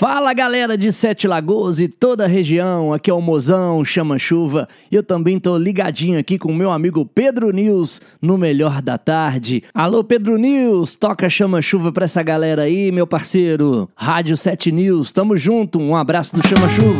Fala galera de Sete Lagoas e toda a região, aqui é o Mozão Chama Chuva e eu também tô ligadinho aqui com o meu amigo Pedro News no Melhor da Tarde. Alô Pedro News, toca Chama Chuva pra essa galera aí, meu parceiro. Rádio 7 News, tamo junto, um abraço do Chama Chuva.